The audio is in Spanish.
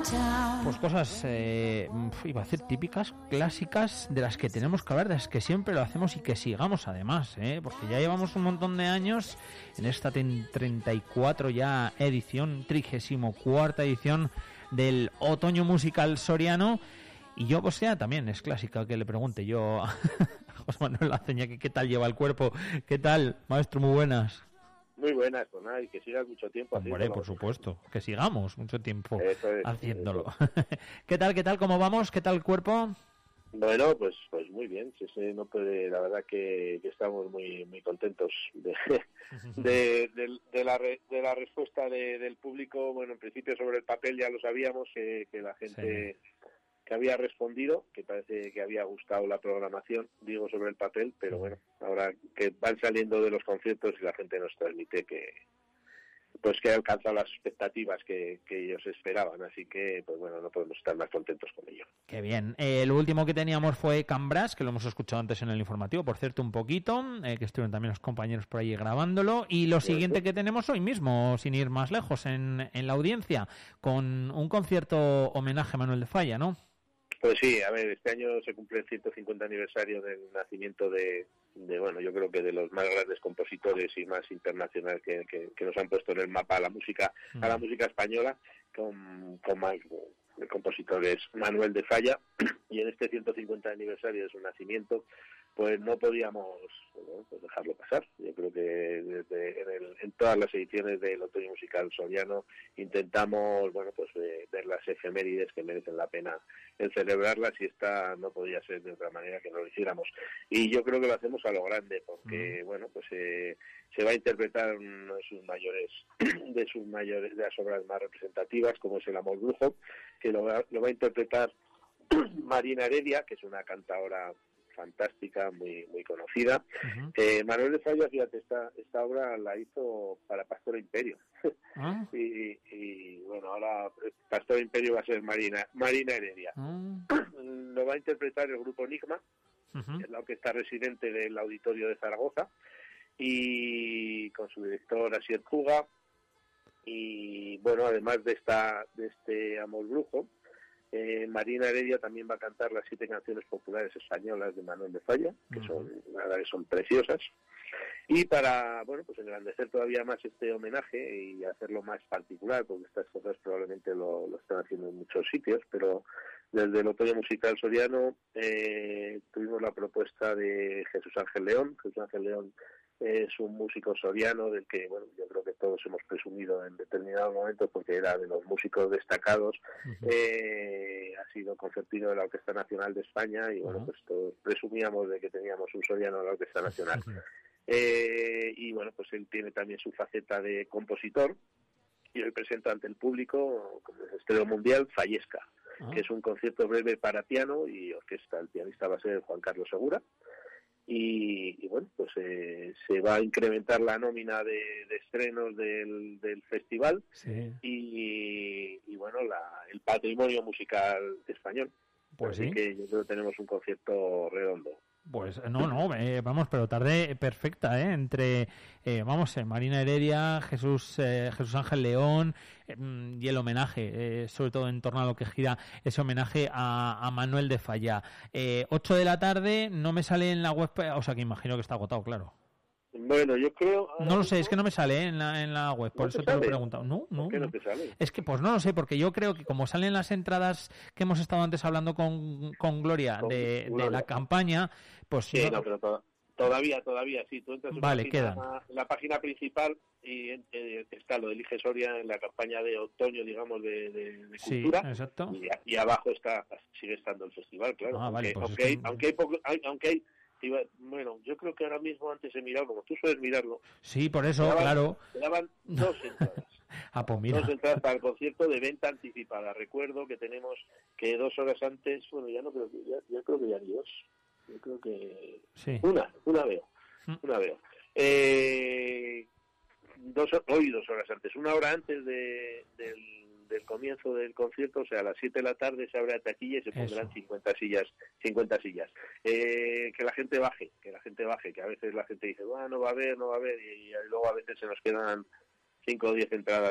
Pues cosas, iba a decir típicas, clásicas, de las que tenemos que hablar, de las que siempre lo hacemos y que sigamos además, porque ya llevamos un montón de años en esta 34 ya edición, 34ª edición del Otoño Musical Soriano. Y yo, pues ya también es clásica que le pregunte yo a José Manuel Aceña que qué tal lleva el cuerpo. ¿Qué tal, maestro? Muy buenas. Muy buenas, pues nada, y que sigas mucho tiempo haciéndolo. Hombre, por supuesto, que sigamos mucho tiempo haciéndolo. Eso. ¿Qué tal, cómo vamos? ¿Qué tal el cuerpo? Bueno, pues muy bien, no puede, la verdad que estamos muy contentos de la respuesta del público. Bueno, en principio sobre el papel ya lo sabíamos, que la gente que había respondido, que parece que había gustado la programación, digo sobre el papel, pero bueno, ahora que van saliendo de los conciertos y la gente nos transmite que ha alcanzado las expectativas que ellos esperaban, así que pues bueno, no podemos estar más contentos con ello. Qué bien. Lo último que teníamos fue Cambras, que lo hemos escuchado antes en el informativo, por cierto, un poquito, que estuvieron también los compañeros por ahí grabándolo, y lo siguiente que tenemos hoy mismo, sin ir más lejos, en la audiencia, con un concierto homenaje a Manuel de Falla, ¿no? Pues sí, a ver, este año se cumple el 150 aniversario del nacimiento de bueno, yo creo que de los más grandes compositores y más internacional que nos han puesto en el mapa a la música española, con más compositores Manuel de Falla, y en este 150 aniversario de su nacimiento, pues no podíamos pues dejarlo pasar. Yo creo que en todas las ediciones del Otoño Musical Soriano intentamos, bueno, pues ver las efemérides que merecen la pena en celebrarlas, y esta no podía ser de otra manera que no lo hiciéramos. Y yo creo que lo hacemos a lo grande, porque bueno, pues se va a interpretar uno de las obras más representativas, como es El Amor Brujo, que lo va a interpretar Marina Heredia, que es una cantadora fantástica, muy conocida. Manuel de Falla, fíjate, esta obra la hizo para Pastora Imperio. y bueno, ahora Pastora Imperio va a ser Marina Heredia. Lo va a interpretar el grupo Enigma, que es la orquesta residente del Auditorio de Zaragoza, y con su director Asier Puga. Y bueno, además de este Amor Brujo, Marina Heredia también va a cantar las 7 canciones populares españolas de Manuel de Falla, que son preciosas. Y para, bueno, pues engrandecer todavía más este homenaje y hacerlo más particular, porque estas cosas probablemente lo están haciendo en muchos sitios, pero desde el Otoño Musical Soriano tuvimos la propuesta de Jesús Ángel León. Jesús Ángel León es un músico soriano del que, bueno, yo creo que todos hemos presumido en determinados momentos, porque era de los músicos destacados. Ha sido concertino de la Orquesta Nacional de España, y bueno, pues todos presumíamos de que teníamos un soriano en la Orquesta Nacional. Y bueno, pues él tiene también su faceta de compositor, y hoy presenta ante el público, como es Estreno Mundial, Fallesca, que es un concierto breve para piano y orquesta. El pianista va a ser Juan Carlos Segura. Y bueno, pues se va a incrementar la nómina de estrenos del festival, y bueno, el patrimonio musical español. Pues así que yo creo que tenemos un concierto redondo. Pues vamos, pero tarde perfecta, entre Marina Heredia, Jesús Ángel León, y el homenaje, sobre todo en torno a lo que gira ese homenaje a Manuel de Falla. 8 de la tarde, no me sale en la web, o sea que imagino que está agotado, claro. Bueno, yo creo... No lo sé, es que no me sale en la web, por eso te lo he preguntado. ¿Por qué no te sale? Es que pues no lo sé, porque yo creo que como salen las entradas que hemos estado antes hablando con Gloria de la campaña, pues... Sí, pero todavía, sí. Tú entras en la página principal y está lo de Elige Soria en la campaña de otoño, digamos, de cultura. Sí, exacto. Y abajo sigue estando el festival, claro. Aunque hay bueno, yo creo que ahora mismo, antes he mirado, como tú sueles mirarlo. Sí, por eso, claro. Te daban 2 entradas. Pues mira. 2 entradas para el concierto de venta anticipada. Recuerdo que tenemos que 2 horas antes, bueno, ya no creo que, ya creo que ya ni 2. Yo creo que sí. Una veo. Hoy 2 horas antes, 1 hora antes del comienzo del concierto, o sea, a las 7 de la tarde se abre la taquilla y se pondrán 50 sillas. Que la gente baje, que a veces la gente dice, no va a haber, y luego a veces se nos quedan 5 o 10 entradas